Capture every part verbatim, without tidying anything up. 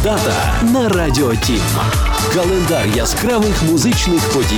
Дата на Радіо Тім. Календар яскравих музичних подій.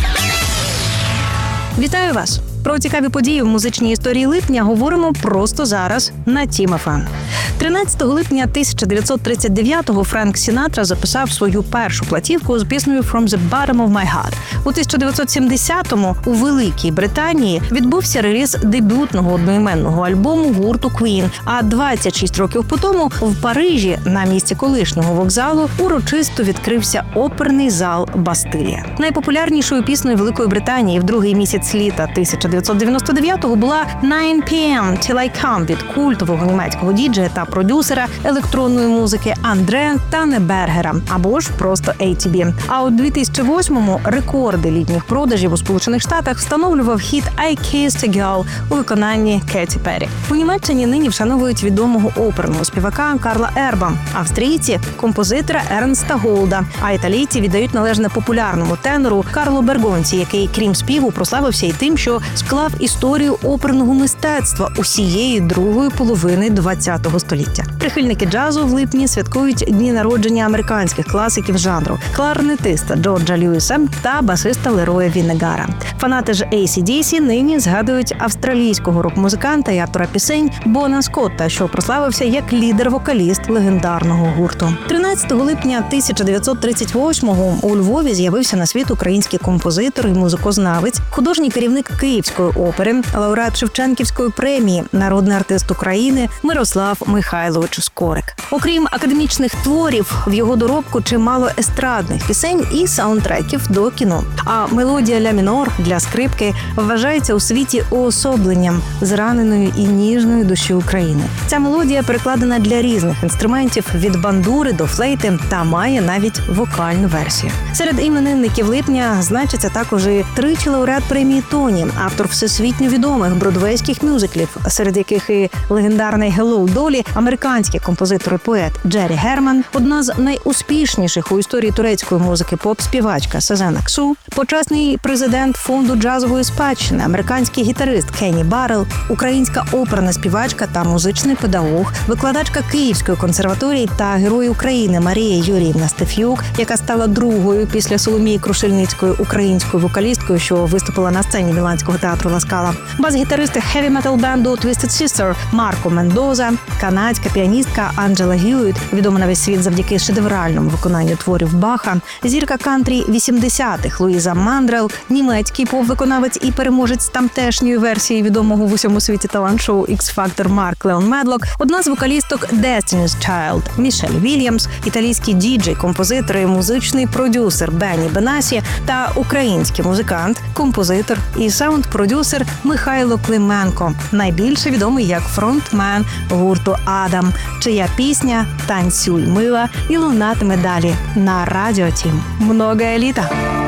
Вітаю вас! Про цікаві події в музичній історії липня говоримо просто зараз на Тім еф ем. тринадцятого липня тисяча дев'ятсот тридцять дев'ятого Френк Сінатра записав свою першу платівку з піснею «From the bottom of my heart». У тисяча дев'ятсот сімдесятому у Великій Британії відбувся реліз дебютного одноіменного альбому гурту Queen, а двадцять шість років по тому в Парижі на місці колишнього вокзалу урочисто відкрився оперний зал Бастилія. Найпопулярнішою піснею Великої Британії в другий місяць літа тисяча дев'ятсот дев'яносто дев'ятого була «nine пі ем Till I Come» від культового німецького діджея та продюсера електронної музики Андре Танебергера, або ж просто ей ті бі. А у дві тисячі восьмому рекорди літніх продажів у Сполучених Штатах встановлював хіт «I Kissed a Girl» у виконанні Кеті Перрі. У Німеччині нині вшановують відомого оперного співака Карла Ерба, австрійці – композитора Ернста Голда, а італійці віддають належне популярному тенору Карло Бергонці, який, крім співу, прославився й тим, що склав історію оперного мистецтва усієї другої половини ХХ століття. Прихильники джазу в липні святкують дні народження американських класиків жанру – кларнетиста Джорджа Льюіса та басиста Лероя Віннегара. Фанати ж ей сі ді сі нині згадують австралійського рок-музиканта і автора пісень Бона Скотта, що прославився як лідер-вокаліст легендарного гурту. тринадцятого липня тисяча дев'ятсот тридцять восьмого у Львові з'явився на світ український композитор і музикознавець, художній керівник Київської опери, лауреат Шевченківської премії, народний артист України Мирослав Михайлович Скорик. Окрім академічних творів, в його доробку чимало естрадних пісень і саундтреків до кіно. А мелодія ля мінор для скрипки вважається у світі уособленням зраненої і ніжної душі України. Ця мелодія перекладена для різних інструментів від бандури до флейти та має навіть вокальну версію. Серед іменинників липня значиться також і тричі лауреат премії Тоні, автор всесвітньо відомих бродвейських мюзиклів, серед яких і легендарний «Hello, Dolly», американський композитор і поет Джері Герман, одна з найуспішніших у історії турецької музики поп-співачка Сезен Аксу, почесний президент фонду джазової спадщини, американський гітарист Кенні Баррел, українська оперна співачка та музичний педагог, викладачка Київської консерваторії та герой України Марія Юріївна Стеф'юк, яка стала другою після Соломії Крушельницької українською вокалісткою, що виступила на сцені Міланського театру Ла Скала, бас-гітаристи хеві-метал бенду Twisted Sister Марко Мендоза, канадська піаністка Анджела Г'юіт, відома на весь світ завдяки шедевральному виконанню творів Баха, зірка кантрі вісімдесятих Луїза Мандрел, німецький поп-виконавець і переможець тамтешньої версії відомого в усьому світі талант-шоу X-Factor Марк Леон Медлок, одна з вокалісток Destiny's Child Мішель Вільямс, італійський діджей, композитор і музичний продюсер Бенні Бенасі та український музикант, композитор і саунд-продюсер Михайло Клименко, найбільше відомий як фронтмен гурту «Адам», чия пісня «Танцюй, мила» і лунатиме далі на Радіо Тім. Многое літа!